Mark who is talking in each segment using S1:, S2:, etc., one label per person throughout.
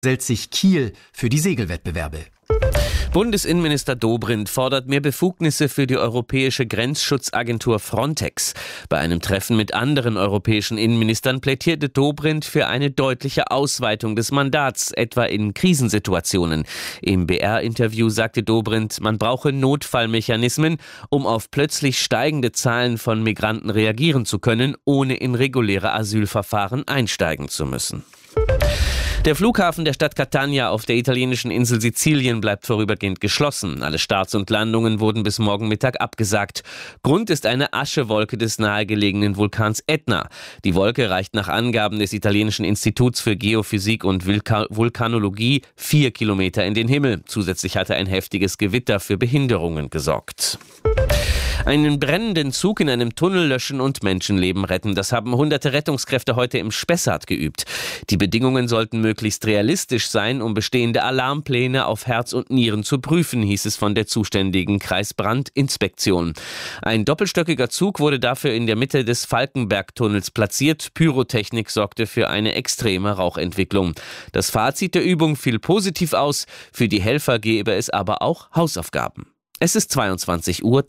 S1: stellt sich Kiel für die Segelwettbewerbe.
S2: Bundesinnenminister Dobrindt fordert mehr Befugnisse für die europäische Grenzschutzagentur Frontex. Bei einem Treffen mit anderen europäischen Innenministern plädierte Dobrindt für eine deutliche Ausweitung des Mandats, etwa in Krisensituationen. Im BR-Interview sagte Dobrindt, man brauche Notfallmechanismen, um auf plötzlich steigende Zahlen von Migranten reagieren zu können, ohne in reguläre Asylverfahren einsteigen zu müssen. Der Flughafen der Stadt Catania auf der italienischen Insel Sizilien bleibt vorübergehend geschlossen. Alle Starts und Landungen wurden bis morgen Mittag abgesagt. Grund ist eine Aschewolke des nahegelegenen Vulkans Etna. Die Wolke reicht nach Angaben des italienischen Instituts für Geophysik und Vulkanologie 4 Kilometer in den Himmel. Zusätzlich hatte ein heftiges Gewitter für Behinderungen gesorgt. Einen brennenden Zug in einem Tunnel löschen und Menschenleben retten. Das haben hunderte Rettungskräfte heute im Spessart geübt. Die Bedingungen sollten möglichst realistisch sein, um bestehende Alarmpläne auf Herz und Nieren zu prüfen, hieß es von der zuständigen Kreisbrandinspektion. Ein doppelstöckiger Zug wurde dafür in der Mitte des Falkenberg-Tunnels platziert. Pyrotechnik sorgte für eine extreme Rauchentwicklung. Das Fazit der Übung fiel positiv aus. Für die Helfer gäbe es aber auch Hausaufgaben. Es ist 22:03 Uhr.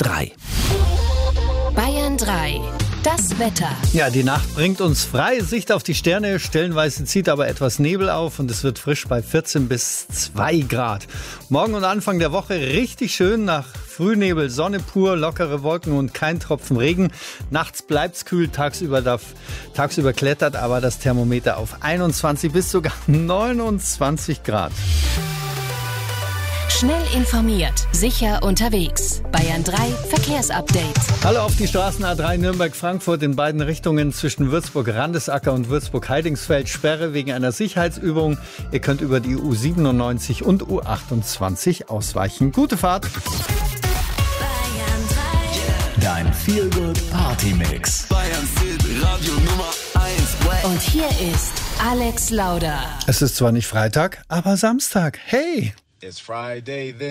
S3: Bayern 3. Das Wetter.
S4: Ja, die Nacht bringt uns freie Sicht auf die Sterne. Stellenweise zieht aber etwas Nebel auf und es wird frisch bei 14 bis 2 Grad. Morgen und Anfang der Woche richtig schön. Nach Frühnebel, Sonne pur, lockere Wolken und kein Tropfen Regen. Nachts bleibt's kühl, tagsüber klettert aber das Thermometer auf 21 bis sogar 29 Grad.
S3: Schnell informiert, sicher unterwegs. Bayern 3 Verkehrsupdate.
S4: Hallo auf die Straßen A3 Nürnberg-Frankfurt in beiden Richtungen zwischen Würzburg-Randesacker und Würzburg-Heidingsfeld Sperre wegen einer Sicherheitsübung. Ihr könnt über die U97 und U28 ausweichen. Gute Fahrt.
S5: Dein Feel-Good-Party-Mix.
S6: Bayern City, Radio Nummer 1.
S3: Und hier ist Alex Lauder.
S4: Es ist zwar nicht Freitag, aber Samstag. Hey!
S6: It's Friday then.